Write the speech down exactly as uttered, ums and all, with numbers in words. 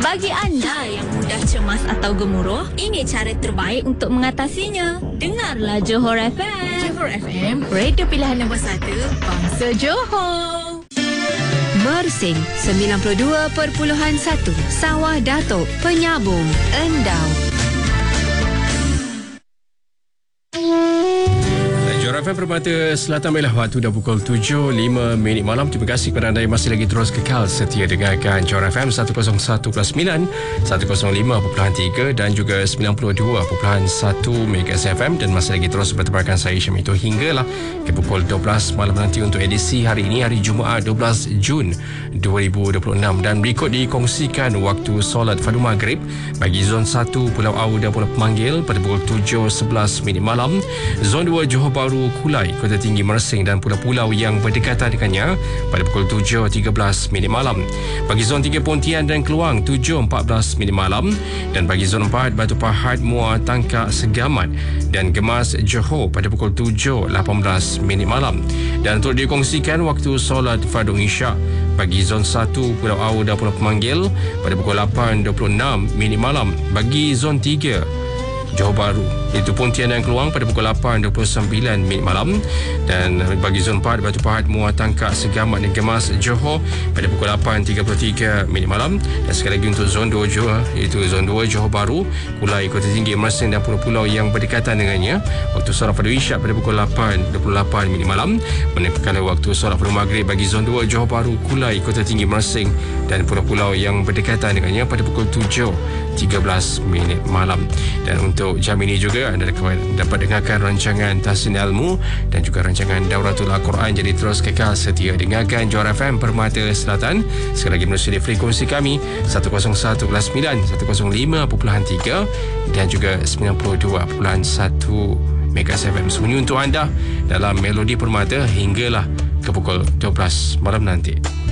Bagi anda yang mudah cemas atau gemuruh, ini cara terbaik untuk mengatasinya. Dengarlah Johor F M. Johor F M, radio pilihan nombor satu, bangsa Johor. Mersing sembilan puluh dua perpuluhan satu, Sawah Datuk, Penyambung, Endau. Johor F M Permata Selatan Melah, waktu dah pukul tujuh lima minit malam. Terima kasih kepada anda yang masih lagi terus kekal setia dengarkan Johor F M seratus satu perpuluhan sembilan, seratus lima perpuluhan tiga dan juga sembilan puluh dua perpuluhan satu Megas F M, dan masih lagi terus bertebakan saya Syam itu hinggalah ke pukul dua belas malam nanti untuk edisi hari ini, hari Jumaat dua belas Jun dua ribu dua puluh enam. Dan berikut dikongsikan waktu solat fardu maghrib bagi zon satu Pulau Au dan Pulau Pemanggil pada pukul tujuh sebelas minit malam. Zon dua Johor Bahru, Kulai, Kota Tinggi, Mersing dan pulau-pulau yang berdekatan dengannya pada pukul tujuh tiga belas minit malam. Bagi zon tiga Pontian dan Keluang tujuh empat belas minit malam, dan bagi zon empat Batu Pahat, Muar, Tangkak, Segamat dan Gemas Johor pada pukul tujuh lapan belas minit malam. Dan untuk dikongsikan waktu solat fardu isyak bagi zon satu Pulau Au dan Pulau Pemanggil pada pukul lapan dua puluh enam minit malam. Bagi zon tiga Johor Bahru, iaitu Pontian dan Keluang pada pukul lapan dua puluh sembilan minit malam, dan bagi zon empat Batu Pahat, Muar, Tangkak, Segamat dan Gemas Johor pada pukul lapan tiga puluh tiga minit malam. Dan sekali lagi untuk zon dua Johor, iaitu zon dua Johor Bahru, Kulai, Kota Tinggi, Mersing dan pulau-pulau yang berdekatan dengannya, waktu solat fardu isyak pada pukul lapan dua puluh lapan minit malam. Manakala waktu solat fardu maghrib bagi zon dua Johor Bahru, Kulai, Kota Tinggi, Mersing dan pulau-pulau yang berdekatan dengannya pada pukul tujuh tiga belas minit malam. Dan untuk jam ini juga anda dapat dengarkan rancangan Tahsin Ilmu dan juga rancangan Dauratul Al-Quran. Jadi terus kekal setia dengarkan Johor F M Permata Selatan. Sekali lagi menerusi frekuensi kami seratus satu perpuluhan sembilan, seratus lima perpuluhan tiga dan juga sembilan puluh dua perpuluhan satu Megas F M. Sunyi untuk anda dalam Melodi Permata hinggalah ke pukul dua belas malam nanti.